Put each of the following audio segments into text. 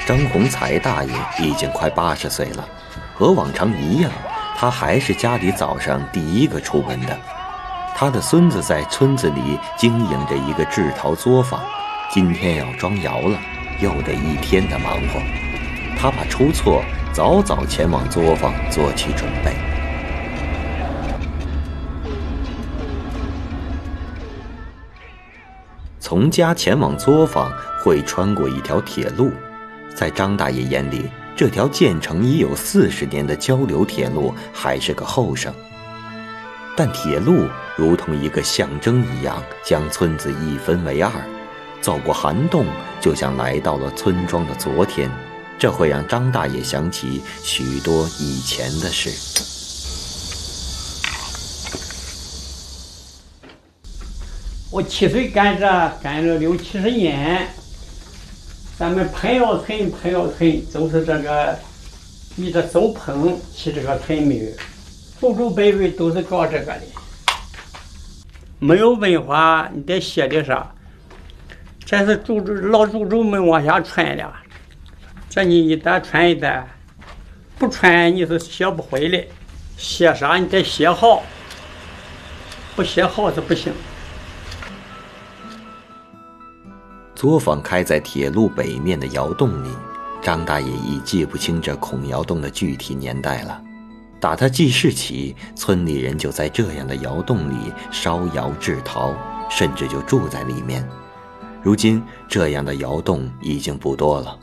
张洪才大爷已经快80岁了，和往常一样，他还是家里早上第一个出门的。他的孙子在村子里经营着一个制陶作坊，今天要装窑了，又得一天的忙活。他怕出错，早早前往作坊做起准备。从家前往作坊会穿过一条铁路，在张大爷眼里，这条建成已有40年的交流铁路还是个后生。但铁路如同一个象征一样，将村子一分为二，走过涵洞，就像来到了村庄的昨天。这会让张大爷想起许多以前的事。 我7岁干了60、70年，咱们彭窑村就是这个以这手捧起这个村名，祖祖辈辈都是搞这个的。没有文化，你得写的啥？这是老祖宗们往下传的，这你一代传一代，不传你是学不回来。写啥你得写好，不写好是不行。 作坊开在铁路北面的窑洞里，张大爷已记不清这孔窑洞的具体年代了。打他记事起，村里人就在这样的窑洞里烧窑制陶，甚至就住在里面。如今这样的窑洞已经不多了。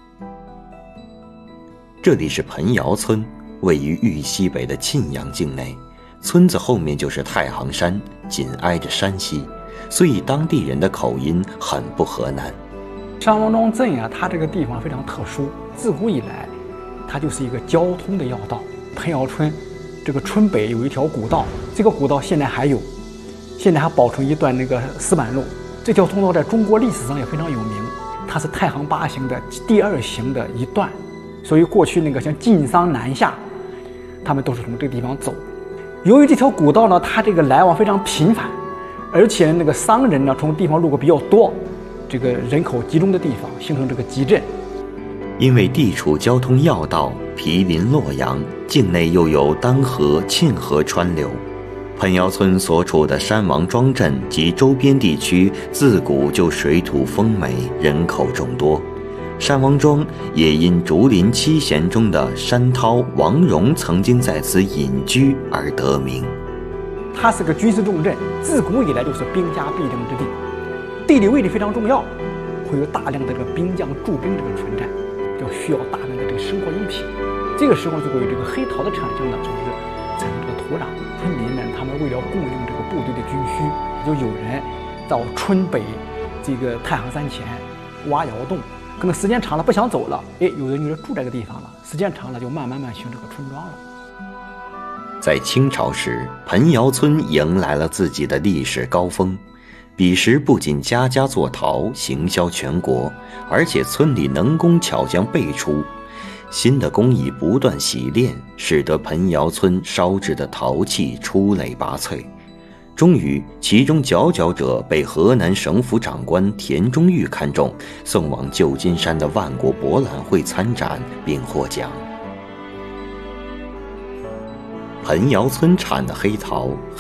这里是彭窑村，位于豫西北的沁阳境内，村子后面就是太行山，紧挨着山西，所以当地人的口音很不河南。 上王庄镇啊，它这个地方非常特殊，自古以来它就是一个交通的要道。彭窑村这个村北有一条古道，这个古道现在还有，现在还保存一段那个石板路。这条通道在中国历史上也非常有名，它是太行8行的第2行的一段，所以过去那个像晋商南下，他们都是从这个地方走。由于这条古道呢，它这个来往非常频繁，而且那个商人呢从地方路过比较多，这个人口集中的地方形成这个集镇。 因为地处交通要道，毗邻洛阳，境内又有丹河、沁河川流，彭窑村所处的山王庄镇及周边地区自古就水土丰美，人口众多。山王庄也因竹林七贤中的山涛、王戎曾经在此隐居而得名。 它是个军事重镇，自古以来就是兵家必争之地，地理位置非常重要，会有大量的这个兵将驻兵这个存在，就需要大量的这个生活用品。这个时候就会有这个黑陶的产生呢，就是产生这个土壤。村民们他们为了供应这个部队的军需，就有人到村北这个太行山前挖窑洞，可能时间长了不想走了，有人就住这个地方了，时间长了就慢慢形成这个村庄了。 在清朝时，彭窑村迎来了自己的历史高峰。彼时不仅家家做陶，行销全国，而且村里能工巧匠辈出。新的工艺不断洗炼，使得彭窑村烧制的陶器出类拔萃。终于，其中佼佼者被河南省府长官田中玉看中，送往旧金山的万国博览会参展并获奖。彭窑村产的黑陶